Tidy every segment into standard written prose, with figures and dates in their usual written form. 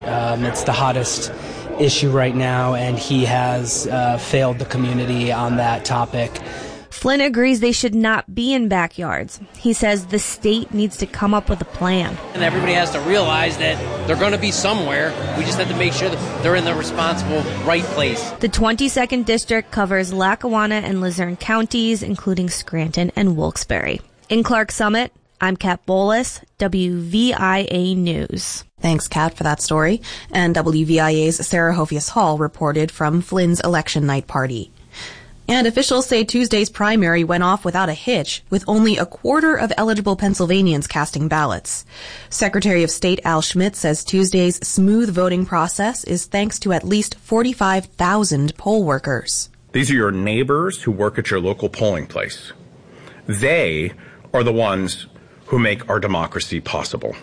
It's the hottest issue right now, and he has failed the community on that topic. Flynn agrees they should not be in backyards. He says the state needs to come up with a plan. And everybody has to realize that they're going to be somewhere. We just have to make sure that they're in the responsible, right place. The 22nd District covers Lackawanna and Luzerne counties, including Scranton and Wilkes-Barre. In Clark Summit, I'm Kat Bolas, WVIA News. Thanks, Kat, for that story. And WVIA's Sarah Hofius Hall reported from Flynn's election night party. And officials say Tuesday's primary went off without a hitch, with only a quarter of eligible Pennsylvanians casting ballots. Secretary of State Al Schmidt says Tuesday's smooth voting process is thanks to at least 45,000 poll workers. These are your neighbors who work at your local polling place. They are the ones who make our democracy possible.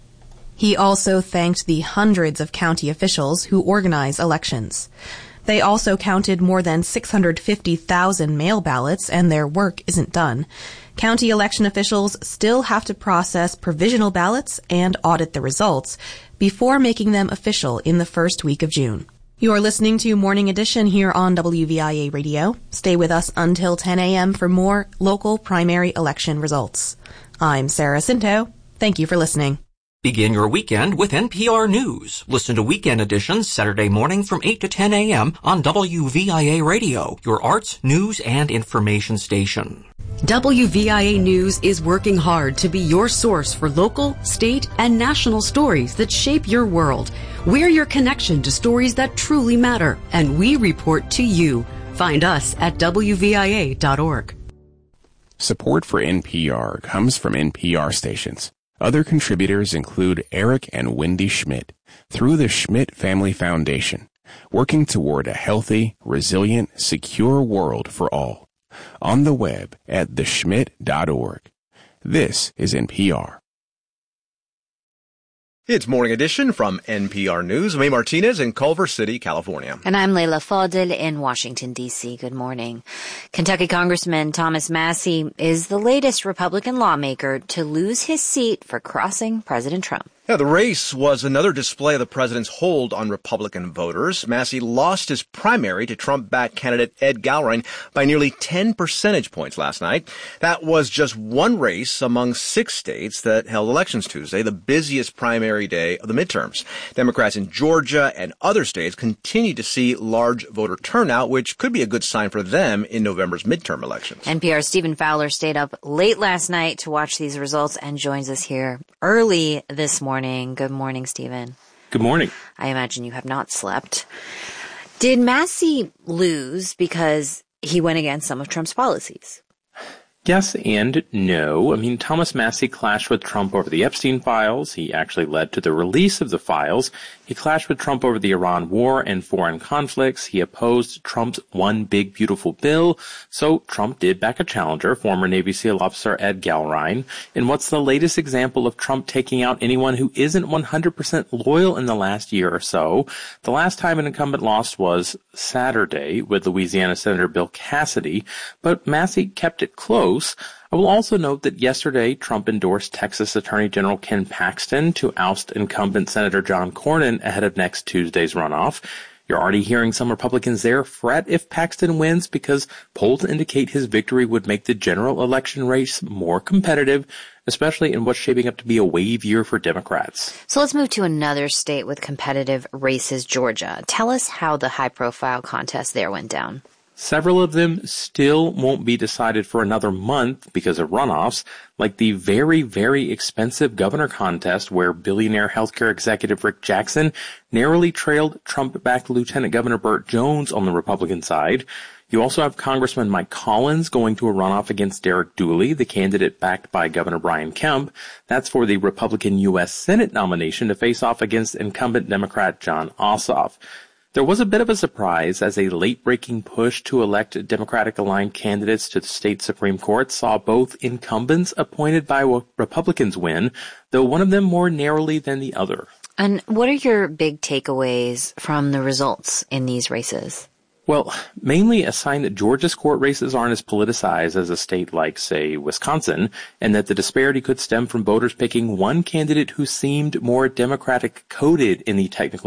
He also thanked the hundreds of county officials who organize elections. They also counted more than 650,000 mail ballots, and their work isn't done. County election officials still have to process provisional ballots and audit the results before making them official in the first week of June. You're listening to Morning Edition here on WVIA Radio. Stay with us until 10 a.m. for more local primary election results. I'm Sarah Cinto. Thank you for listening. Begin your weekend with NPR News. Listen to Weekend Editions Saturday morning from 8 to 10 a.m. on WVIA Radio, your arts, news, and information station. WVIA News is working hard to be your source for local, state, and national stories that shape your world. We're your connection to stories that truly matter, and we report to you. Find us at WVIA.org. Support for NPR comes from NPR stations. Other contributors include Eric and Wendy Schmidt through the Schmidt Family Foundation, working toward a healthy, resilient, secure world for all. On the web at theschmidt.org. This is NPR. It's Morning Edition from NPR News. I'm May Martinez in Culver City, California. And I'm Leila Fadel in Washington, D.C. Good morning. Kentucky Congressman Thomas Massie is the latest Republican lawmaker to lose his seat for crossing President Trump. Yeah, the race was another display of the president's hold on Republican voters. Massie lost his primary to Trump-backed candidate Ed Gallrein by nearly 10 percentage points last night. That was just one race among 6 states that held elections Tuesday, the busiest primary day of the midterms. Democrats in Georgia and other states continue to see large voter turnout, which could be a good sign for them in November's midterm elections. NPR's Stephen Fowler stayed up late last night to watch these results and joins us here early this morning. Good morning, Stephen. Good morning. I imagine you have not slept. Did Massie lose because he went against some of Trump's policies? Yes and no. I mean, Thomas Massie clashed with Trump over the Epstein files. He actually led to the release of the files. He clashed with Trump over the Iran war and foreign conflicts. He opposed Trump's One Big Beautiful Bill. So Trump did back a challenger, former Navy SEAL officer Ed Gallrein. And what's the latest example of Trump taking out anyone who isn't 100% loyal in the last year or so? The last time an incumbent lost was Saturday with Louisiana Senator Bill Cassidy, but Massie kept it close. I will also note that yesterday Trump endorsed Texas Attorney General Ken Paxton to oust incumbent Senator John Cornyn ahead of next Tuesday's runoff. You're already hearing some Republicans there fret if Paxton wins because polls indicate his victory would make the general election race more competitive, especially in what's shaping up to be a wave year for Democrats. So let's move to another state with competitive races, Georgia. Tell us how the high-profile contest there went down. Several of them still won't be decided for another month because of runoffs, like the very, very expensive governor contest where billionaire healthcare executive Rick Jackson narrowly trailed Trump-backed Lieutenant Governor Burt Jones on the Republican side. You also have Congressman Mike Collins going to a runoff against Derek Dooley, the candidate backed by Governor Brian Kemp. That's for the Republican U.S. Senate nomination to face off against incumbent Democrat Jon Ossoff. There was a bit of a surprise as a late-breaking push to elect Democratic-aligned candidates to the state Supreme Court saw both incumbents appointed by Republicans win, though one of them more narrowly than the other. And what are your big takeaways from the results in these races? Well, mainly a sign that Georgia's court races aren't as politicized as a state like, say, Wisconsin, and that the disparity could stem from voters picking one candidate who seemed more Democratic-coded in the technical